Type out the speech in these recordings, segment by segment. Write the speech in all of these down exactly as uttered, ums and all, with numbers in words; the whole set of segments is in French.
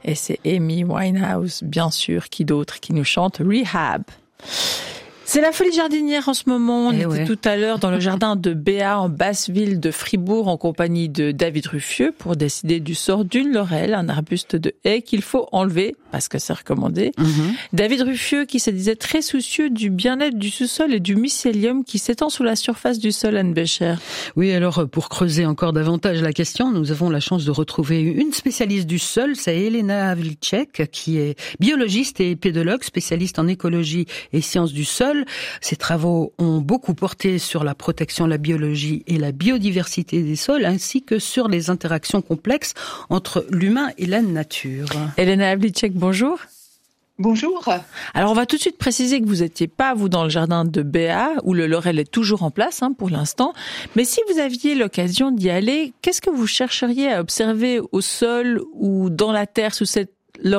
Et c'est Amy Winehouse, bien sûr, qui d'autre, qui nous chante Rehab. C'est la folie jardinière en ce moment. On eh était ouais. tout à l'heure dans le jardin de Béat, en basse ville de Fribourg, en compagnie de David Ruffieux, pour décider du sort d'une laurelle, un arbuste de haie qu'il faut enlever, parce que c'est recommandé. Mm-hmm. David Ruffieux, qui se disait très soucieux du bien-être du sous-sol et du mycélium qui s'étend sous la surface du sol, Anne Bécher. Oui, alors pour creuser encore davantage la question, nous avons la chance de retrouver une spécialiste du sol, c'est Elena Havlicek, qui est biologiste et pédologue, spécialiste en écologie et sciences du sol. Ses travaux ont beaucoup porté sur la protection, la biologie et la biodiversité des sols, ainsi que sur les interactions complexes entre l'humain et la nature. Elena Havlicek, bonjour. Bonjour. Alors on va tout de suite préciser que vous n'étiez pas, vous, dans le jardin de Béat, où le laurel est toujours en place hein, pour l'instant. Mais si vous aviez l'occasion d'y aller, qu'est-ce que vous chercheriez à observer au sol ou dans la terre sous cette laurelle ?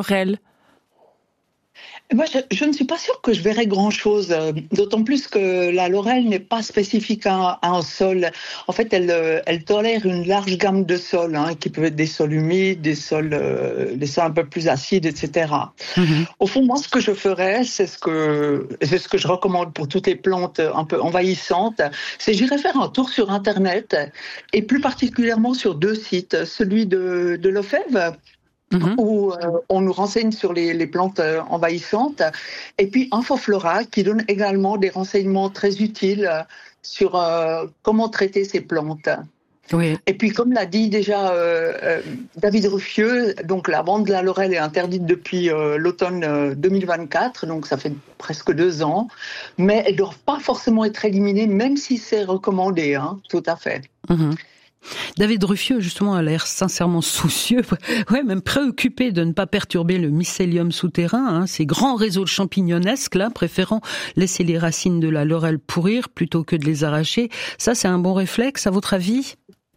Moi, je, je ne suis pas sûre que je verrai grand-chose, d'autant plus que la laurelle n'est pas spécifique à, à un sol. En fait, elle, elle tolère une large gamme de sols, hein, qui peuvent être des sols humides, des sols, euh, des sols un peu plus acides, et cetera. Mm-hmm. Au fond, moi, ce que je ferais, c'est ce que, c'est ce que je recommande pour toutes les plantes un peu envahissantes, c'est j'irai faire un tour sur Internet, et plus particulièrement sur deux sites, celui de, de Lefebvre, Mmh. où euh, on nous renseigne sur les, les plantes euh, envahissantes, et puis Infoflora qui donne également des renseignements très utiles euh, sur euh, comment traiter ces plantes. Oui. Et puis comme l'a dit déjà euh, euh, David Ruffieux, donc la vente de la laurelle est interdite depuis euh, l'automne euh, deux mille vingt-quatre, donc ça fait presque deux ans, mais elles ne doivent pas forcément être éliminées, même si c'est recommandé, hein, tout à fait. Mmh. David Ruffieux, justement, a l'air sincèrement soucieux, ouais, même préoccupé de ne pas perturber le mycélium souterrain, hein, ces grands réseaux champignonnesques, là, préférant laisser les racines de la laurelle pourrir plutôt que de les arracher. Ça, c'est un bon réflexe, à votre avis ?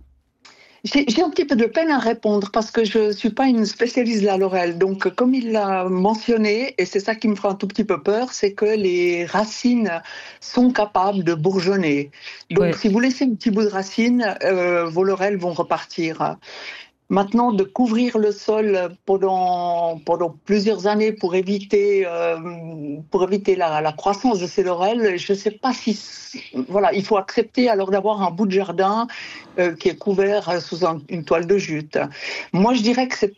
J'ai, j'ai un petit peu de peine à répondre parce que je suis pas une spécialiste de la laurelle. Donc, comme il l'a mentionné, et c'est ça qui me fera un tout petit peu peur, c'est que les racines sont capables de bourgeonner. Donc, ouais. Si vous laissez un petit bout de racine, euh, vos laurelles vont repartir. Maintenant, de couvrir le sol pendant pendant plusieurs années pour éviter euh, pour éviter la, la croissance de ces laurelles, je ne sais pas si voilà, il faut accepter alors d'avoir un bout de jardin euh, qui est couvert sous un, une toile de jute. Moi, je dirais que c'est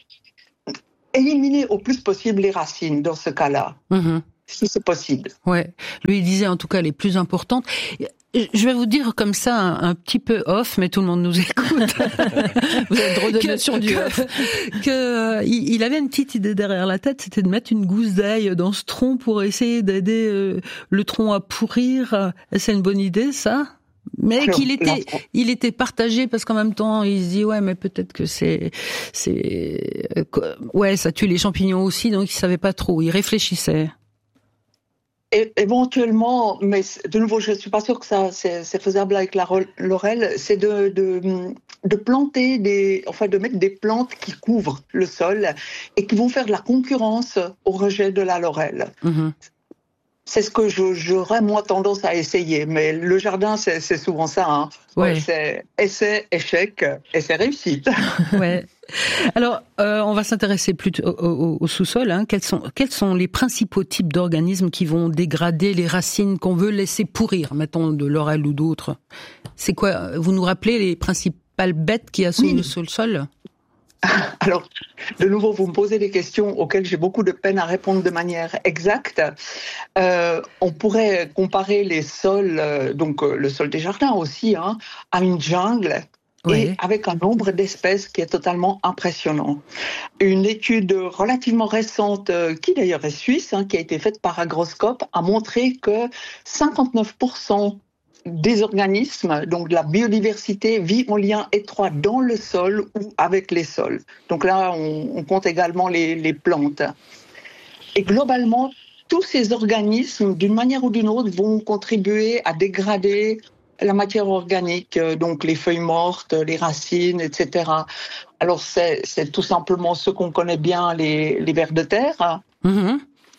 éliminer au plus possible les racines dans ce cas-là. Mmh. Si c'est possible. Ouais. Lui, il disait en tout cas les plus importantes. Je vais vous dire comme ça un, un petit peu off, mais tout le monde nous écoute. Vous avez drôle de que, notion du que, off. Que, euh, il avait une petite idée derrière la tête, c'était de mettre une gousse d'ail dans ce tronc pour essayer d'aider euh, le tronc à pourrir. C'est une bonne idée, ça ? Mais Alors, qu'il était, il était partagé parce qu'en même temps, il se dit ouais, mais peut-être que c'est, c'est, ouais, ça tue les champignons aussi, donc il savait pas trop. Il réfléchissait. Et, éventuellement, mais de nouveau, je suis pas sûre que ça c'est, c'est faisable avec la laurelle, c'est de, de de planter des, enfin de mettre des plantes qui couvrent le sol et qui vont faire de la concurrence au rejet de la laurelle. Mmh. C'est ce que je, j'aurais moi tendance à essayer, mais le jardin c'est, c'est souvent ça, hein. Ouais. C'est essai, échec, et c'est réussite. Ouais. Alors, euh, on va s'intéresser plutôt au, au, au sous-sol. Hein. Quels sont, quels sont les principaux types d'organismes qui vont dégrader les racines qu'on veut laisser pourrir, mettons de laurel ou d'autres ? C'est quoi ? Vous nous rappelez les principales bêtes qu'il y a sous, oui. sous le sol ? Alors, de nouveau, vous me posez des questions auxquelles j'ai beaucoup de peine à répondre de manière exacte. Euh, on pourrait comparer les sols, euh, donc euh, le sol des jardins aussi, hein, à une jungle. Oui. Et avec un nombre d'espèces qui est totalement impressionnant. Une étude relativement récente, euh, qui d'ailleurs est suisse, hein, qui a été faite par Agroscope, a montré que cinquante-neuf pour cent des organismes, donc de la biodiversité, vit en lien étroit dans le sol ou avec les sols. Donc là, on, on compte également les, les plantes. Et globalement, tous ces organismes, d'une manière ou d'une autre, vont contribuer à dégrader la matière organique, donc les feuilles mortes, les racines, et cetera. Alors, c'est, c'est tout simplement ce qu'on connaît bien, les, les vers de terre. Mmh.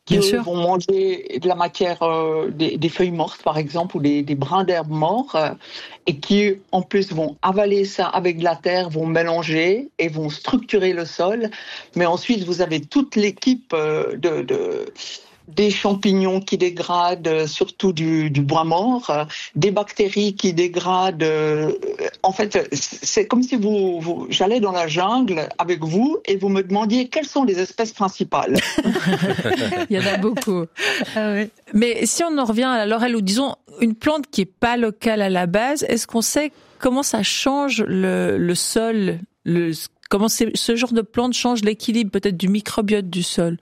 qui eux, vont manger de la matière, euh, des, des feuilles mortes par exemple, ou des, des brins d'herbe morts, euh, et qui en plus vont avaler ça avec de la terre, vont mélanger et vont structurer le sol. Mais ensuite, vous avez toute l'équipe euh, de, de des champignons qui dégradent, surtout du, du bois mort, euh, des bactéries qui dégradent. Euh, en fait, c'est comme si vous, vous, j'allais dans la jungle avec vous et vous me demandiez quelles sont les espèces principales. Il y en a beaucoup. Ah ouais. Mais si on en revient à la laurel, ou disons une plante qui est pas locale à la base, est-ce qu'on sait comment ça change le, le sol, le, comment ce genre de plante change l'équilibre peut-être du microbiote du sol?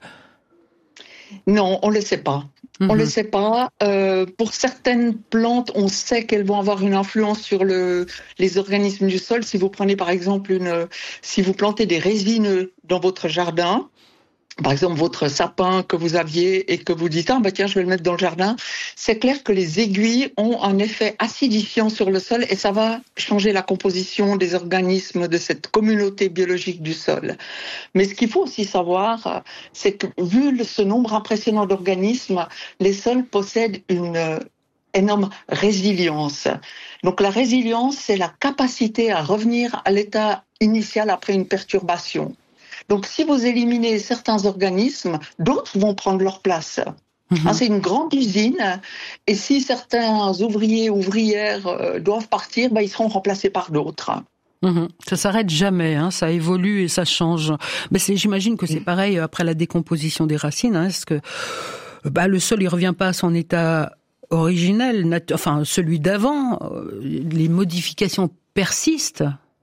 Non, on ne le sait pas. Mm-hmm. On ne le sait pas. Euh, pour certaines plantes, on sait qu'elles vont avoir une influence sur le, les organismes du sol. Si vous prenez par exemple une, si vous plantez des résineux dans votre jardin, par exemple votre sapin que vous aviez et que vous dites ah bah tiens je vais le mettre dans le jardin, c'est clair que les aiguilles ont un effet acidifiant sur le sol et ça va changer la composition des organismes de cette communauté biologique du sol. Mais ce qu'il faut aussi savoir, c'est que vu ce nombre impressionnant d'organismes, les sols possèdent une énorme résilience. Donc la résilience, c'est la capacité à revenir à l'état initial après une perturbation. Donc, si vous éliminez certains organismes, d'autres vont prendre leur place. Mmh. Hein, c'est une grande usine, et si certains ouvriers, ouvrières euh, doivent partir, bah, ils seront remplacés par d'autres. Mmh. Ça s'arrête jamais, hein, ça évolue et ça change. Mais c'est, j'imagine que c'est pareil après la décomposition des racines, hein, parce que bah, le sol il revient pas à son état originel, nat- enfin celui d'avant. Les modifications persistent.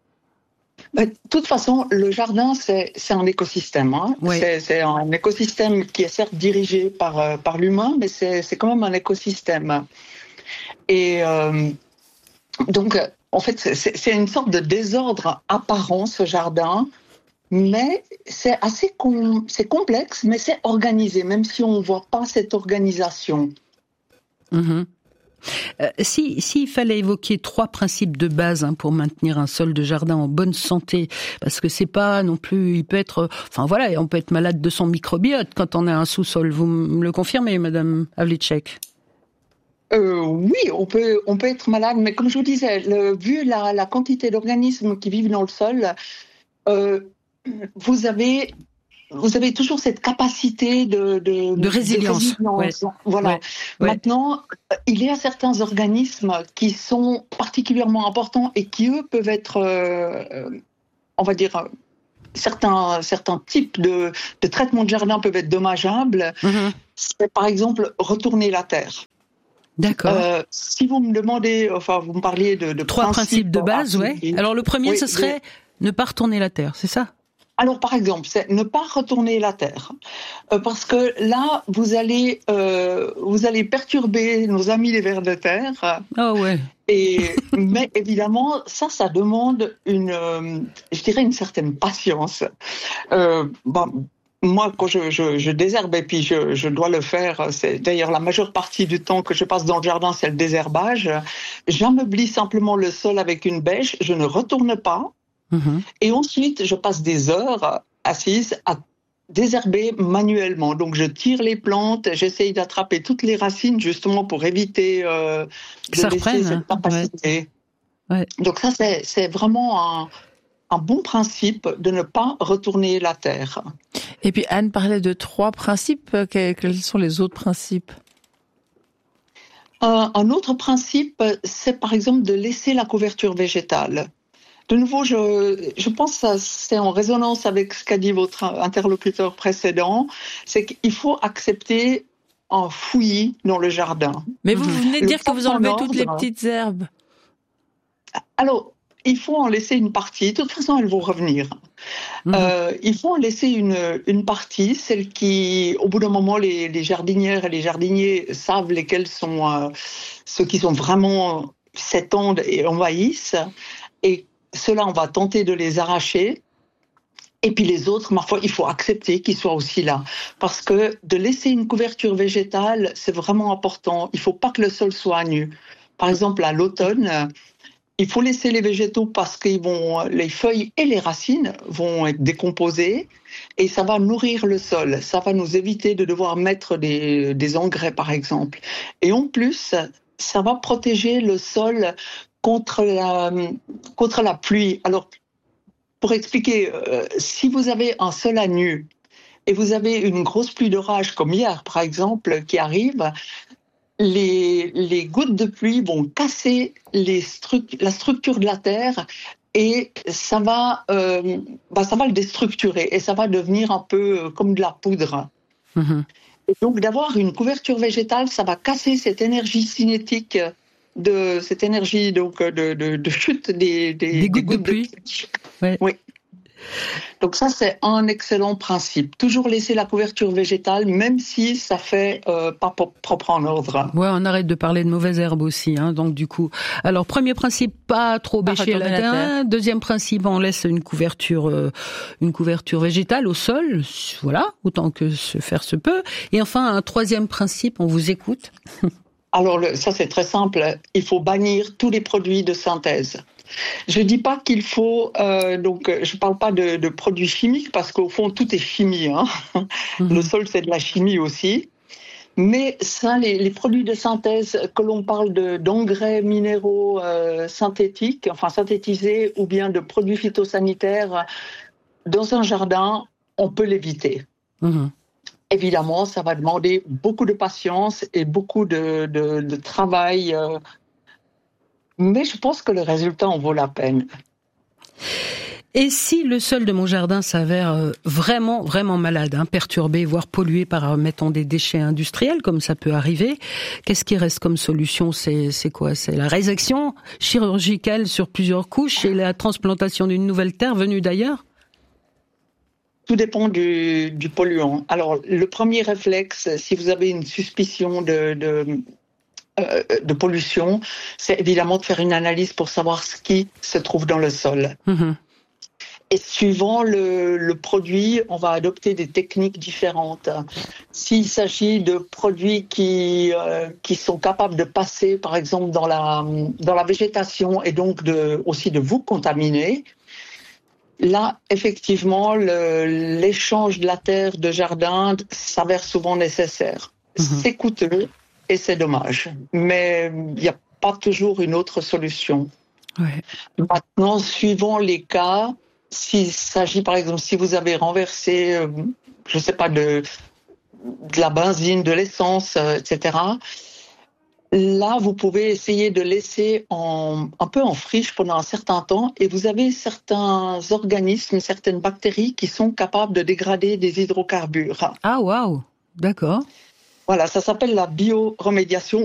De toute façon, le jardin, c'est, c'est un écosystème. Hein. Oui. C'est, c'est un écosystème qui est certes dirigé par, par l'humain, mais c'est, c'est quand même un écosystème. Et euh, donc, en fait, c'est, c'est une sorte de désordre apparent, ce jardin, mais c'est assez com- c'est complexe, mais c'est organisé, même si on ne voit pas cette organisation. Mmh. Euh, si, s'il fallait évoquer trois principes de base hein, pour maintenir un sol de jardin en bonne santé, parce que c'est pas non plus, il peut être, enfin voilà, on peut être malade de son microbiote quand on a un sous-sol. Vous me le confirmez, Madame Havlicek? Euh, oui, on peut, on peut être malade, mais comme je vous disais, le, vu la, la quantité d'organismes qui vivent dans le sol, euh, vous avez Vous avez toujours cette capacité de, de, de résilience. De résilience. Ouais. Voilà. Ouais. Ouais. Maintenant, il y a certains organismes qui sont particulièrement importants et qui, eux, peuvent être, euh, on va dire, certains, certains types de, de traitements de jardin peuvent être dommageables. Mm-hmm. C'est par exemple retourner la terre. D'accord. Euh, si vous me demandez, enfin, vous me parliez de, de trois principes, principes de base, ouais. Alors le premier, oui, ce serait de... ne pas retourner la terre, c'est ça? Alors, par exemple, c'est ne pas retourner la terre, euh, parce que là, vous allez, euh, vous allez perturber nos amis les vers de terre. Ah ouais. Et mais évidemment, ça, ça demande une, euh, je dirais une certaine patience. Euh, bon, moi, quand je, je, je désherbe et puis je, je dois le faire, c'est d'ailleurs la majeure partie du temps que je passe dans le jardin, c'est le désherbage. J'ameublis simplement le sol avec une bêche, je ne retourne pas. Mmh. Et ensuite, je passe des heures assise à désherber manuellement. Donc, je tire les plantes, j'essaye d'attraper toutes les racines justement pour éviter euh, de ça laisser reprenne, cette capacité. Ouais. Ouais. Donc ça, c'est, c'est vraiment un, un bon principe de ne pas retourner la terre. Et puis Anne parlait de trois principes. Quels sont les autres principes ? Euh, un autre principe, c'est par exemple de laisser la couverture végétale. De nouveau, je, je pense que c'est en résonance avec ce qu'a dit votre interlocuteur précédent, c'est qu'il faut accepter un fouillis dans le jardin. Mais vous, vous venez de dire que vous enlevez toutes les petites herbes. Alors, il faut en laisser une partie. De toute façon, elles vont revenir. Mmh. Euh, il faut en laisser une, une partie, celle qui, au bout d'un moment, les, les jardinières et les jardiniers savent lesquels sont euh, ceux qui sont vraiment s'étendent et envahissent. Et ceux-là, on va tenter de les arracher. Et puis les autres, parfois, il faut accepter qu'ils soient aussi là. Parce que de laisser une couverture végétale, c'est vraiment important. Il ne faut pas que le sol soit nu. Par exemple, à l'automne, il faut laisser les végétaux parce que vont, les feuilles et les racines vont être décomposées et ça va nourrir le sol. Ça va nous éviter de devoir mettre des, des engrais, par exemple. Et en plus, ça va protéger le sol contre la, contre la pluie. Alors, pour expliquer, euh, si vous avez un sol à nu et vous avez une grosse pluie d'orage, comme hier, par exemple, qui arrive, Les, les gouttes de pluie vont casser les stru- la structure de la terre et ça va, euh, bah ça va le déstructurer et ça va devenir un peu comme de la poudre. Mmh. Et donc d'avoir une couverture végétale, ça va casser cette énergie cinétique, de, cette énergie donc de, de, de chute des, des, des, gouttes, des gouttes de pluie. De pluie. Ouais. Oui. Donc ça, c'est un excellent principe. Toujours laisser la couverture végétale, même si ça fait euh, pas propre en ordre. Ouais, on arrête de parler de mauvaises herbes aussi, hein, donc du coup. Alors, premier principe, pas trop bêcher la terre. Deuxième principe, on laisse une couverture, euh, une couverture végétale au sol, voilà, autant que se faire se peut. Et enfin, un troisième principe, on vous écoute. Alors, le, ça c'est très simple, il faut bannir tous les produits de synthèse. Je ne dis pas qu'il faut, euh, donc je ne parle pas de, de produits chimiques parce qu'au fond tout est chimie, hein. Mmh. Le sol c'est de la chimie aussi, mais ça, les, les produits de synthèse, que l'on parle de, d'engrais minéraux euh, synthétiques, enfin synthétisés ou bien de produits phytosanitaires, dans un jardin, on peut l'éviter. Mmh. Évidemment, ça va demander beaucoup de patience et beaucoup de, de, de travail. Euh, Mais je pense que le résultat en vaut la peine. Et si le sol de mon jardin s'avère vraiment, vraiment malade, hein, perturbé, voire pollué par, mettons, des déchets industriels, comme ça peut arriver, qu'est-ce qui reste comme solution ? C'est, c'est quoi ? C'est la résection chirurgicale sur plusieurs couches et la transplantation d'une nouvelle terre venue d'ailleurs ? Tout dépend du, du polluant. Alors, le premier réflexe, si vous avez une suspicion de... de Euh, de pollution, c'est évidemment de faire une analyse pour savoir ce qui se trouve dans le sol. Mmh. Et suivant le, le produit, on va adopter des techniques différentes. S'il s'agit de produits qui, euh, qui sont capables de passer, par exemple, dans la, dans la végétation et donc de, aussi de vous contaminer, là, effectivement, le, l'échange de la terre de jardin s'avère souvent nécessaire. Mmh. C'est coûteux. Et c'est dommage, mais il n'y a pas toujours une autre solution. Ouais. Maintenant, suivant les cas, s'il s'agit par exemple, si vous avez renversé, euh, je ne sais pas, de, de la benzine, de l'essence, euh, et cetera, là, vous pouvez essayer de laisser en, un peu en friche pendant un certain temps et vous avez certains organismes, certaines bactéries qui sont capables de dégrader des hydrocarbures. Ah, waouh, d'accord. Voilà, ça s'appelle la bioremédiation